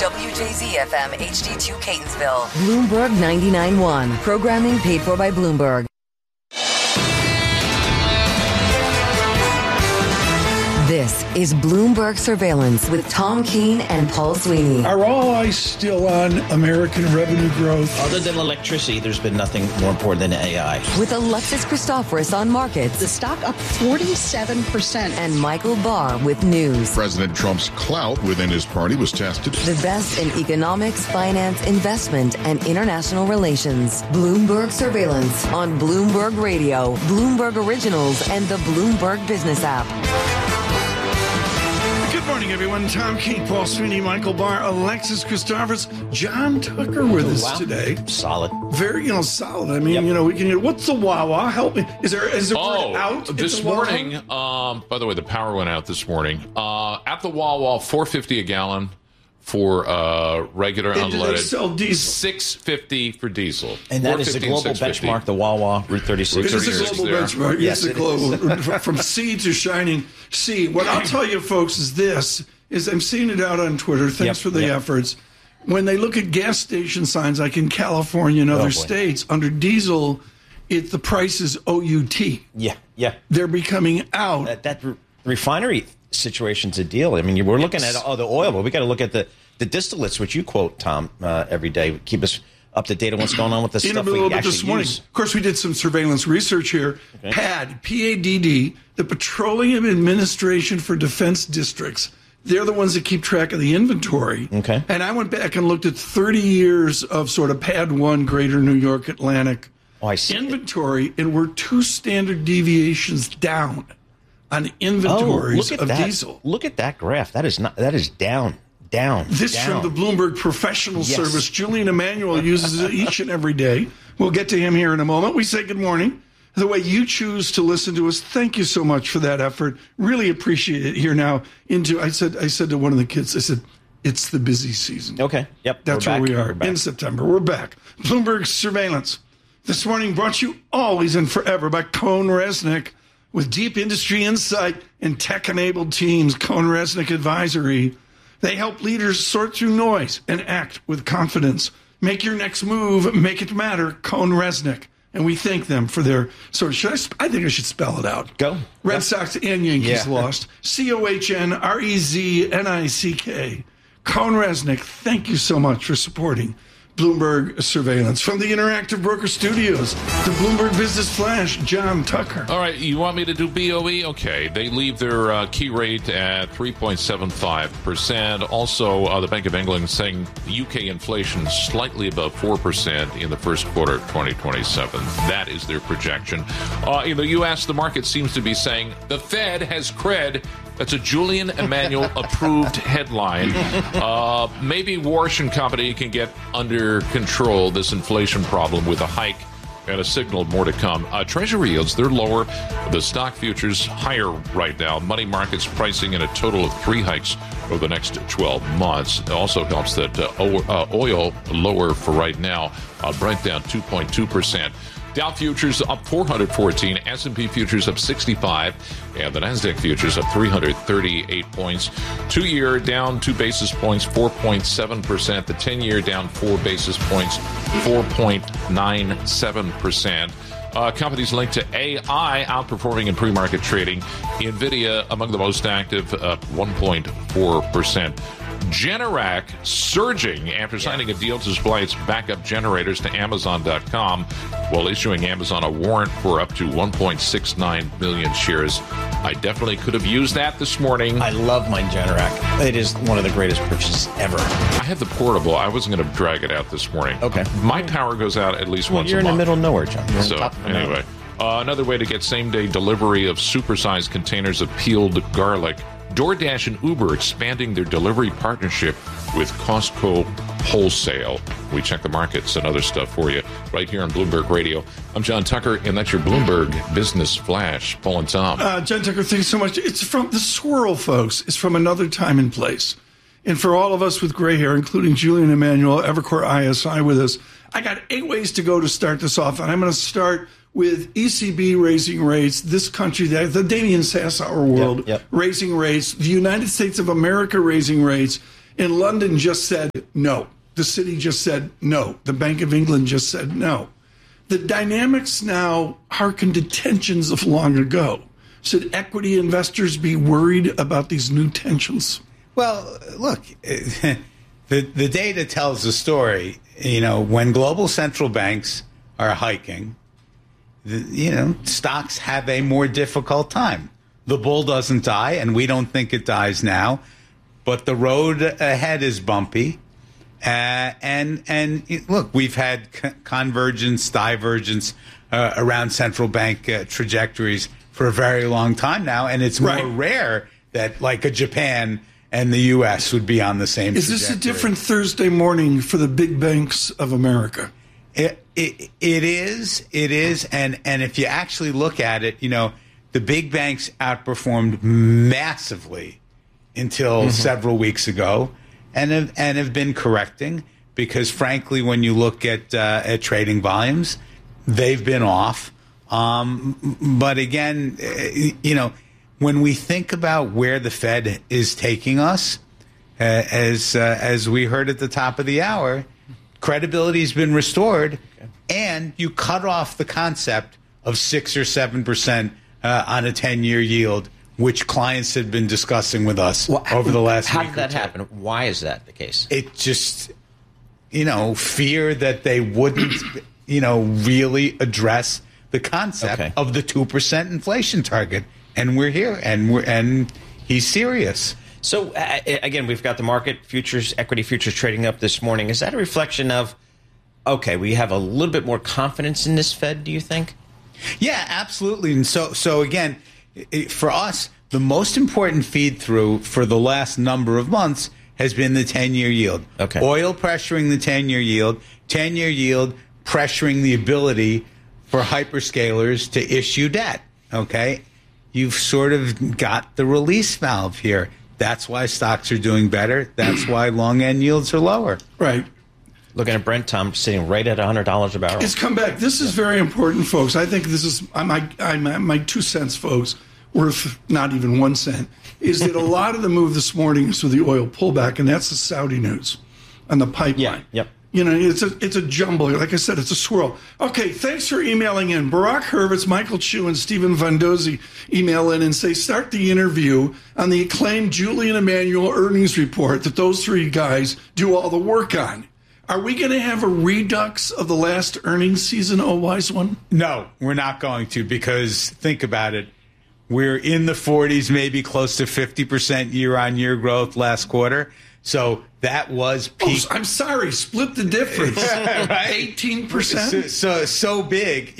WJZ-FM HD2 Catonsville. Bloomberg 99.1. Programming paid for by Bloomberg. This is Bloomberg Surveillance with Tom Keene and Paul Sweeney. Are all eyes still on American revenue growth? Other than electricity, there's been nothing more important than AI. With Alexis Christoforous on markets. The stock up 47%. And Michael Barr with news. President Trump's clout within his party was tested. The best in economics, finance, investment, and international relations. Bloomberg Surveillance on Bloomberg Radio, Bloomberg Originals, and the Bloomberg Business app. Good morning, everyone. Tom Keene, Paul Sweeney, Michael Barr, Alexis Christoforous, John Tucker with us today. Solid. Very, solid. I mean, we can. What's the Wawa? Help me. Is there word out? This morning, by the way, the power went out this morning. At the Wawa, $4.50 a gallon for regular unleaded. They sell diesel. $6.50 for diesel. And that is the global benchmark, the Wawa Route 36. It is a global benchmark. Yes, it's a global. From sea to shining sea. What I'll tell you, folks, is I'm seeing it out on Twitter. Thanks for the efforts. When they look at gas station signs, like in California and other states, under diesel, the price is OUT. Yeah. They're becoming out. That refinery situation's a deal. I mean, we're looking at the oil, but we got to look at the distillates, which you quote, Tom, every day. Keep us up to date on what's going on with the stuff we actually this morning. use. Of course, we did some surveillance research here. Okay. PADD, P-A-D-D, the Petroleum Administration for Defense Districts. They're the ones that keep track of the inventory. Okay. And I went back and looked at 30 years of sort of PADD 1, Greater New York Atlantic inventory, and we're 2 standard deviations down on inventories of diesel. Look at that graph. That is down. This from the Bloomberg Professional Service. Julian Emanuel uses it each and every day. We'll get to him here in a moment. We say good morning. The way you choose to listen to us, thank you so much for that effort. Really appreciate it here now. I said to one of the kids, I said, it's the busy season. Okay. Yep. That's where we are in September. We're back. Bloomberg Surveillance. This morning brought to you always and forever by CohnReznick. With deep industry insight and tech-enabled teams, CohnReznick Advisory, they help leaders sort through noise and act with confidence. Make your next move, make it matter, CohnReznick. And we thank them for their... So I think I should spell it out. Go. Red Sox and Yankees lost. CohnReznick. CohnReznick, thank you so much for supporting Bloomberg Surveillance. From the Interactive Broker Studios, the Bloomberg Business Flash, John Tucker. All right, you want me to do BOE? Okay, they leave their key rate at 3.75%. Also, the Bank of England saying UK inflation slightly above 4% in the first quarter of 2027. That is their projection. In the U.S., the market seems to be saying the Fed has cred. That's a Julian Emanuel approved headline. Maybe Warsh and Company can get under control this inflation problem with a hike and a signal more to come. Treasury yields, they're lower. The stock futures higher right now. Money markets pricing in a total of 3 hikes over the next 12 months. It also helps that oil lower for right now. Brent down 2.2%. Dow futures up 414, S&P futures up 65, and the NASDAQ futures up 338 points. 2-year down 2 basis points, 4.7%. The 10-year down 4 basis points, 4.97%. Companies linked to AI outperforming in pre-market trading. NVIDIA among the most active, up 1.4%. Generac surging after signing a deal to supply its backup generators to Amazon.com while issuing Amazon a warrant for up to 1.69 million shares. I definitely could have used that this morning. I love my Generac. It is one of the greatest purchases ever. I had the portable. I wasn't going to drag it out this morning. Okay. My power goes out at least once a month. You're in the middle of nowhere, John. So, anyway. Another way to get same-day delivery of supersized containers of peeled garlic. DoorDash and Uber expanding their delivery partnership with Costco Wholesale. We check the markets and other stuff for you right here on Bloomberg Radio. I'm John Tucker, and that's your Bloomberg Business Flash. Paul and Tom. John Tucker, thanks so much. It's from the swirl, folks. It's from another time and place. And for all of us with gray hair, including Julian Emanuel, Evercore ISI with us, I got 8 ways to go to start this off. And I'm going to start with ECB raising rates, this country, the Damian Sassower world raising rates, the United States of America raising rates. And London just said no. The city just said no. The Bank of England just said no. The dynamics now harken to tensions of long ago. Should equity investors be worried about these new tensions? Well, look, the data tells the story. When global central banks are hiking, stocks have a more difficult time. The bull doesn't die, and we don't think it dies now. But the road ahead is bumpy. And look, we've had convergence, divergence around central bank trajectories for a very long time now. And it's more rare that like a Japan and the U.S. would be on the same trajectory. Is this a different Thursday morning for the big banks of America? It is. And if you actually look at it, the big banks outperformed massively until several weeks ago. And have been correcting because, frankly, when you look at trading volumes, they've been off. But again, when we think about where the Fed is taking us, as we heard at the top of the hour, credibility has been restored, and you cut off the concept of 6 or 7% on a 10-year yield, which clients had been discussing with us over the last week. How did that happen? Why is that the case? It just, fear that they wouldn't, really address the concept of the 2% inflation target. And we're here, and he's serious. So, again, we've got the market futures, equity futures trading up this morning. Is that a reflection of, we have a little bit more confidence in this Fed, do you think? Yeah, absolutely. And so again, for us, the most important feed through for the last number of months has been the 10-year yield. Oil pressuring the 10-year yield, 10-year yield pressuring the ability for hyperscalers to issue debt. You've sort of got the release valve here. That's why stocks are doing better. That's why long end yields are lower. Right. Looking at Brent, Tom, sitting right at $100 a barrel. It's come back. This is very important, folks. I think this is my 2 cents, folks, worth not even 1 cent, is that a lot of the move this morning is with the oil pullback, and that's the Saudi news on the pipeline. Yep. It's a jumble. Like I said, it's a swirl. Okay, thanks for emailing in. Barack Hurwitz, Michael Chu, and Stephen Vandozzi email in and say, start the interview on the acclaimed Julian Emanuel earnings report that those three guys do all the work on. Are we going to have a redux of the last earnings season, oh wise one? No, we're not going to, because think about it. We're in the 40s, maybe close to 50% year-on-year growth last quarter. So that was peak. I'm sorry, split the difference. Right? 18%? So big,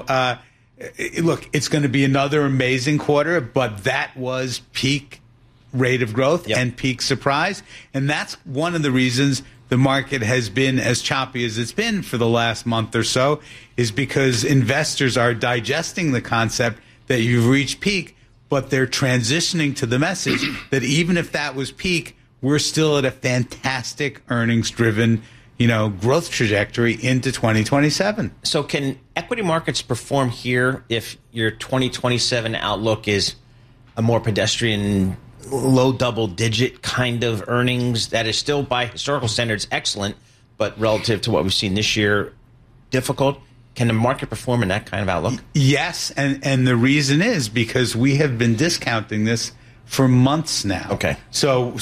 look, it's going to be another amazing quarter, but that was peak rate of growth and peak surprise. And that's one of the reasons the market has been as choppy as it's been for the last month or so, is because investors are digesting the concept that you've reached peak, but they're transitioning to the message that even if that was peak, we're still at a fantastic earnings-driven, growth trajectory into 2027. So can equity markets perform here if your 2027 outlook is a more pedestrian, low double-digit kind of earnings that is still, by historical standards, excellent, but relative to what we've seen this year, difficult? Can the market perform in that kind of outlook? Yes, and the reason is because we have been discounting this for months now. Okay. So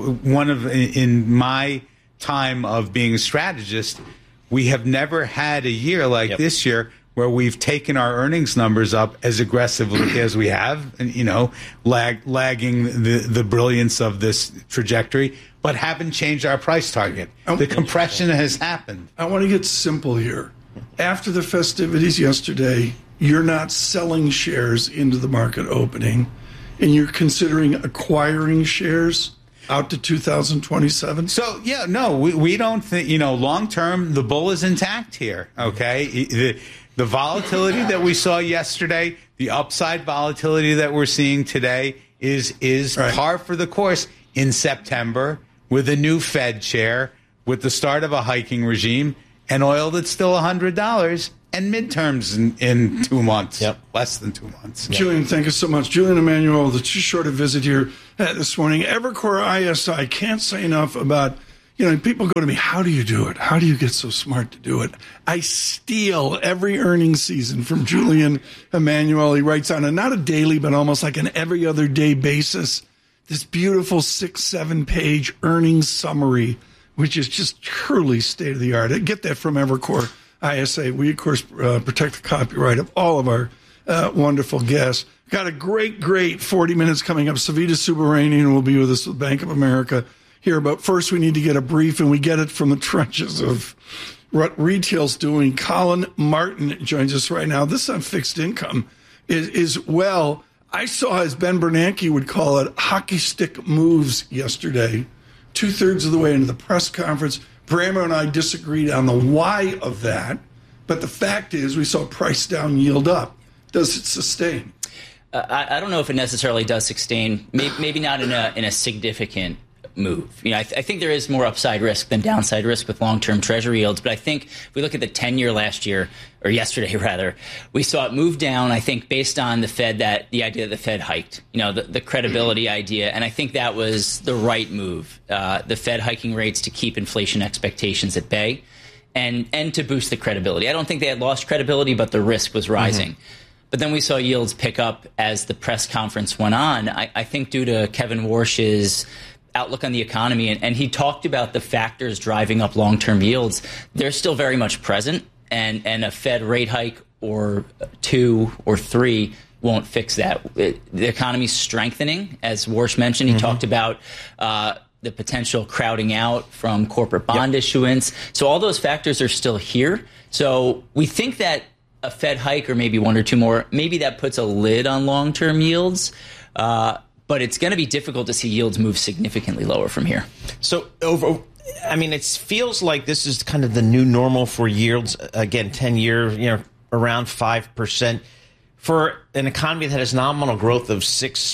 in my time of being a strategist, we have never had a year like this year where we've taken our earnings numbers up as aggressively as we have, and lagging the brilliance of this trajectory, but haven't changed our price target. The compression has happened. I want to get simple here. After the festivities yesterday, you're not selling shares into the market opening, and you're considering acquiring shares out to 2027? So, we don't think, long term, the bull is intact here, okay? The volatility that we saw yesterday, the upside volatility that we're seeing today is par for the course in September with a new Fed chair, with the start of a hiking regime, and oil that's still $100, and midterms in 2 months, less than 2 months. Julian, thank you so much. Julian Emanuel, the Too Short a Visit here this morning. Evercore ISI, can't say enough about, people go to me, how do you do it? How do you get so smart to do it? I steal every earnings season from Julian Emanuel. He writes on not a daily, but almost like an every other day basis, this beautiful 6-7 page earnings summary, which is just truly state of the art. I get that from Evercore ISI. We, of course, protect the copyright of all of our wonderful guests. Got a great 40 minutes coming up. Savita Subramanian will be with us with Bank of America here. But first, we need to get a brief, and we get it from the trenches of what retail's doing. Colin Martin joins us right now. This on fixed income is well, I saw, as Ben Bernanke would call it, hockey stick moves yesterday. 2/3 of the way into the press conference, Brammer and I disagreed on the why of that. But the fact is, we saw price down, yield up. Does it sustain? I don't know if it necessarily does sustain. Maybe not in a significant move. I think there is more upside risk than downside risk with long-term Treasury yields. But I think if we look at the 10-year last year, or yesterday rather, we saw it move down. I think based on the idea that the Fed hiked, the credibility idea, and I think that was the right move. The Fed hiking rates to keep inflation expectations at bay, and to boost the credibility. I don't think they had lost credibility, but the risk was rising. Mm-hmm. But then we saw yields pick up as the press conference went on. I think due to Kevin Warsh's outlook on the economy, and he talked about the factors driving up long-term yields. They're still very much present, and a Fed rate hike or 2 or 3 won't fix that. The economy's strengthening, as Warsh mentioned. He talked about the potential crowding out from corporate bond issuance. So all those factors are still here. So we think that a Fed hike or maybe 1 or 2 more, maybe that puts a lid on long-term yields. But it's going to be difficult to see yields move significantly lower from here. So it feels like this is kind of the new normal for yields. Again, 10-year, around 5%. For an economy that has nominal growth of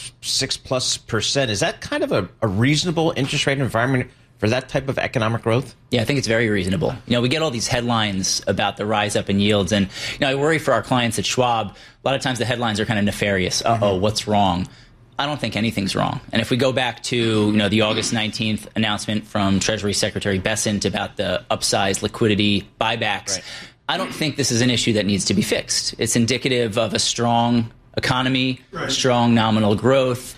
6+%, is that kind of a reasonable interest rate environment for that type of economic growth? Yeah, I think it's very reasonable. We get all these headlines about the rise up in yields, and I worry for our clients at Schwab. A lot of times the headlines are kind of nefarious. What's wrong? I don't think anything's wrong. And if we go back to the August 19th announcement from Treasury Secretary Bessent about the upsized liquidity buybacks, right, I don't think this is an issue that needs to be fixed. It's indicative of a strong economy, right, strong nominal growth,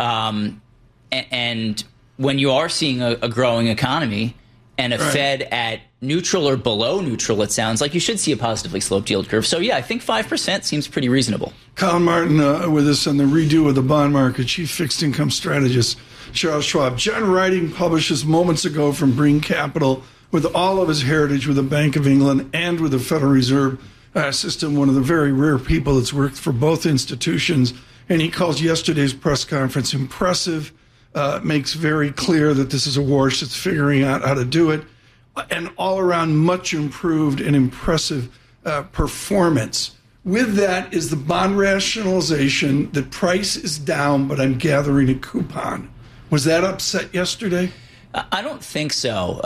and when you are seeing a growing economy and a right, Fed at neutral or below neutral, it sounds like you should see a positively sloped yield curve. So, yeah, I think 5% seems pretty reasonable. Colin Martin with us on the redo of the bond market, chief fixed income strategist, Charles Schwab. John Riding publishes moments ago from Brean Capital with all of his heritage with the Bank of England and with the Federal Reserve System, one of the very rare people that's worked for both institutions. And he calls yesterday's press conference impressive, makes very clear that this is a Warsh that's figuring out how to do it, and all around much improved and impressive performance. With that is the bond rationalization. The price is down, but I'm gathering a coupon. Was that upset yesterday? I don't think so.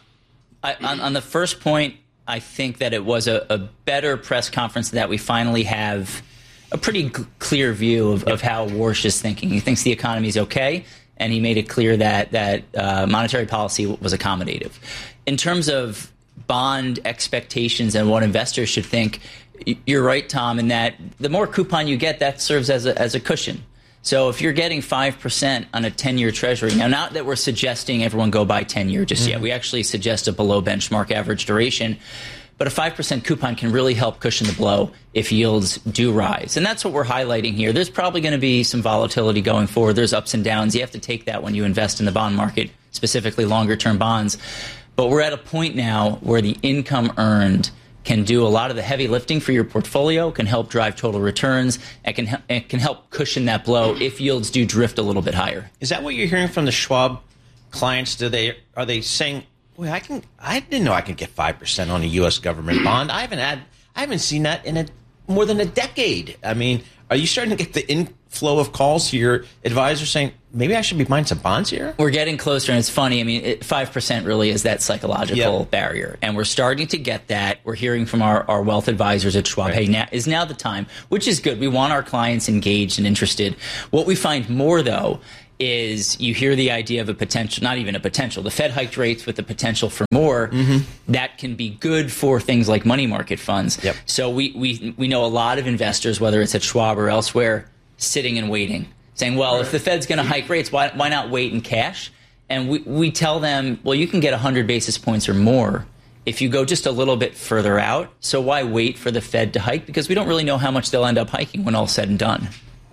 On the first point, I think that it was a better press conference, that we finally have a pretty clear view of how Warsh is thinking. He thinks the economy is okay, and he made it clear that monetary policy was accommodative. In terms of bond expectations and what investors should think, you're right, Tom, in that the more coupon you get, that serves as a cushion. So if you're getting 5% on a 10-year Treasury, now not that we're suggesting everyone go buy 10-year just yet. We actually suggest a below benchmark average duration. But a 5% coupon can really help cushion the blow if yields do rise. And that's what we're highlighting here. There's probably going to be some volatility going forward. There's ups and downs. You have to take that when you invest in the bond market, specifically longer-term bonds. But we're at a point now where the income earned can do a lot of the heavy lifting for your portfolio, can help drive total returns, and can help cushion that blow if yields do drift a little bit higher. Is that what you're hearing from the Schwab clients? Are they saying, "Boy, I didn't know I could get 5% on a U.S. government bond. I haven't seen that in more than a decade." I mean, are you starting to get the inflow of calls to your advisor saying, maybe I should be buying some bonds here? We're getting closer, and it's funny. I mean, 5% really is that psychological barrier, and we're starting to get that. We're hearing from our wealth advisors at Schwab, hey, now is the time, which is good. We want our clients engaged and interested. What we find more, though, is you hear the idea of a potential, not even a potential, the Fed hiked rates with the potential for more. That can be good for things like money market funds. Yep. So we know a lot of investors, whether it's at Schwab or elsewhere, sitting and waiting, saying, well, if the Fed's going to hike rates, why not wait in cash? And we tell them, well, you can get 100 basis points or more if you go just a little bit further out. So why wait for the Fed to hike? Because we don't really know how much they'll end up hiking when all's said and done.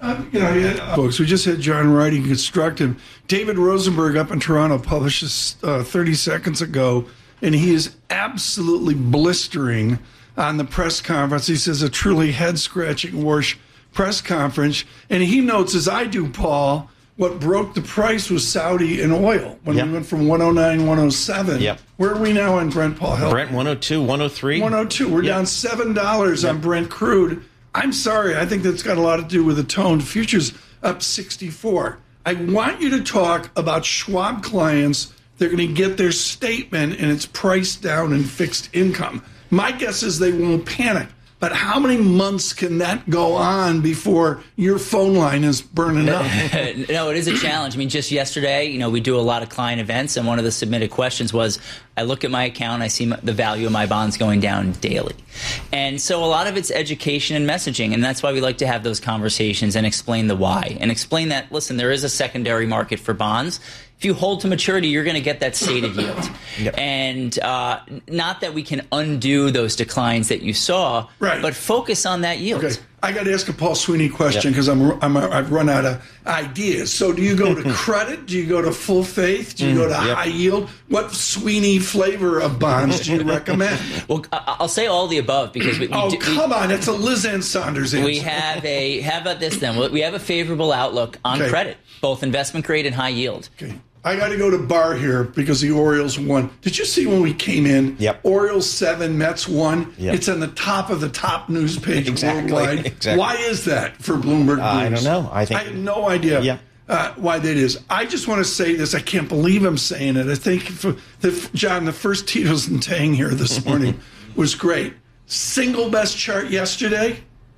Folks, we just had John Writing Constructive. David Rosenberg up in Toronto published this 30 seconds ago, and he is absolutely blistering on the press conference. He says a truly head-scratching Warsh press conference, and he notes, as I do, Paul, what broke the price was Saudi and oil when we went from 109, 107. Yep. Where are we now on Brent, Paul? Help. Brent 102, 103. 102. We're down $7 on Brent crude. I'm sorry. I think that's got a lot to do with the tone. Futures up 64. I want you to talk about Schwab clients. They're going to get their statement, and it's priced down in fixed income. My guess is they won't panic. But how many months can that go on before your phone line is burning up? No, it is a challenge. I mean, just yesterday, we do a lot of client events, and one of the submitted questions was, I look at my account, I see the value of my bonds going down daily. And so a lot of it's education and messaging, and that's why we like to have those conversations and explain the why, and explain that, listen, there is a secondary market for bonds. If you hold to maturity, you're going to get that stated yield. Yep. And not that we can undo those declines that you saw, but focus on that yield. Okay. I got to ask a Paul Sweeney question because I've run out of ideas. So do you go to credit? Do you go to full faith? Do you go to high yield? What Sweeney flavor of bonds do you recommend? Well, I'll say all the above because come on, it's a Liz Ann Saunders answer. We have how about this then? We have a favorable outlook on credit, both investment grade and high yield. Okay. I got to go to Bar here because the Orioles won. Did you see when we came in? Yep. Orioles 7, Mets 1. Yep. It's on the top of the top news page worldwide. Exactly. Why is that for Bloomberg News? I don't know. I have no idea why that is. I just want to say this. I can't believe I'm saying it. I think, John, the first Tito's and Tang here this morning was great. Single best chart yesterday,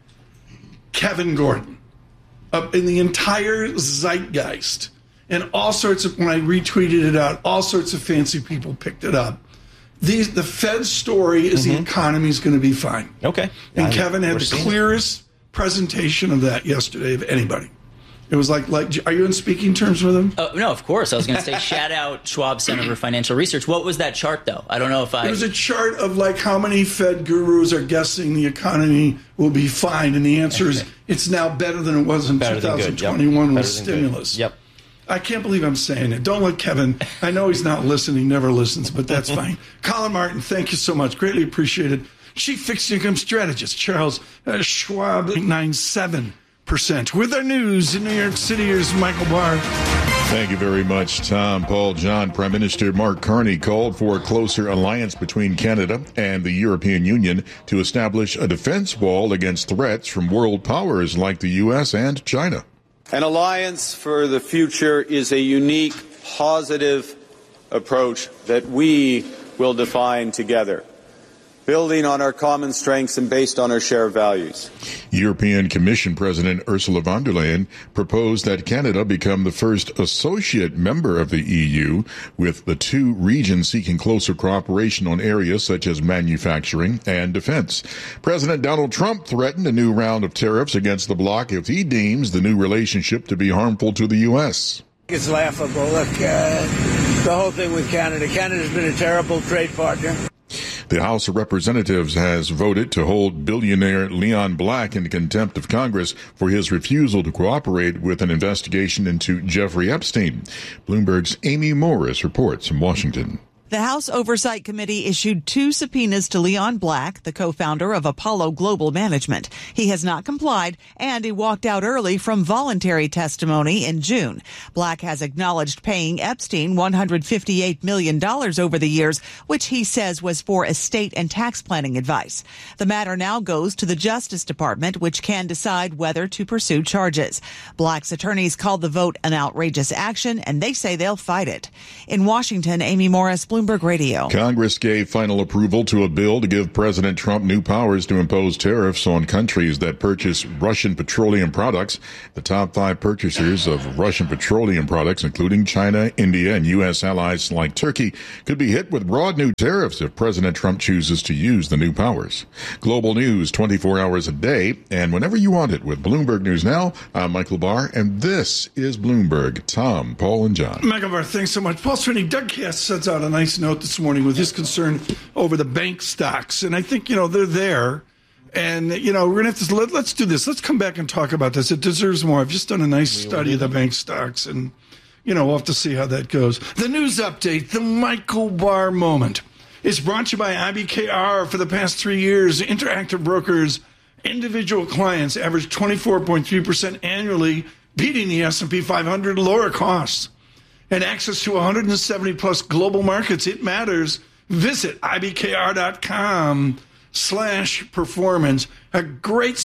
Kevin Gordon. In the entire zeitgeist. And all sorts of, when I retweeted it out, all sorts of fancy people picked it up. The Fed's story is the economy is going to be fine. Okay. And Kevin had the clearest presentation of that yesterday of anybody. It was like, are you in speaking terms with him? No, of course. I was going to say, shout out Schwab Center for Financial Research. What was that chart, though? I don't know if It was a chart of how many Fed gurus are guessing the economy will be fine. And the answer is it's now better than it was in 2021 with stimulus. Yep. I can't believe I'm saying it. Don't let Kevin. I know he's not listening. He never listens, but that's fine. Colin Martin, thank you so much. Greatly appreciated. Chief Fixed Income Strategist Charles Schwab, 97%. With our news in New York City, here's Michael Barr. Thank you very much, Tom, Paul, John. Prime Minister Mark Carney called for a closer alliance between Canada and the European Union to establish a defense wall against threats from world powers like the U.S. and China. An alliance for the future is a unique, positive approach that we will define together, building on our common strengths and based on our shared values. European Commission President Ursula von der Leyen proposed that Canada become the first associate member of the EU, with the two regions seeking closer cooperation on areas such as manufacturing and defense. President Donald Trump threatened a new round of tariffs against the bloc if he deems the new relationship to be harmful to the U.S. It's laughable. Look, the whole thing with Canada. Canada's been a terrible trade partner. The House of Representatives has voted to hold billionaire Leon Black in contempt of Congress for his refusal to cooperate with an investigation into Jeffrey Epstein. Bloomberg's Amy Morris reports from Washington. The House Oversight Committee issued 2 subpoenas to Leon Black, the co-founder of Apollo Global Management. He has not complied, and he walked out early from voluntary testimony in June. Black has acknowledged paying Epstein $158 million over the years, which he says was for estate and tax planning advice. The matter now goes to the Justice Department, which can decide whether to pursue charges. Black's attorneys called the vote an outrageous action, and they say they'll fight it. In Washington, Amy Morris, Bloomberg Radio. Congress gave final approval to a bill to give President Trump new powers to impose tariffs on countries that purchase Russian petroleum products. The top 5 purchasers of Russian petroleum products, including China, India, and U.S. allies like Turkey, could be hit with broad new tariffs if President Trump chooses to use the new powers. Global news 24 hours a day and whenever you want it with Bloomberg News Now. I'm Michael Barr, and this is Bloomberg. Tom, Paul, and John. Michael Barr, thanks so much. Paul Sweeney, Doug Cass sends out a nice note this morning with his concern over the bank stocks. And I think, they're there. And, we're going to have to, let's do this. Let's come back and talk about this. It deserves more. I've just done a nice study of the bank stocks, and, we'll have to see how that goes. The news update, the Michael Barr moment, is brought to you by IBKR. For the past 3 years, Interactive Brokers individual clients averaged 24.3% annually, beating the S&P 500, lower costs, and access to 170-plus global markets. It matters. Visit IBKR.com/performance. A great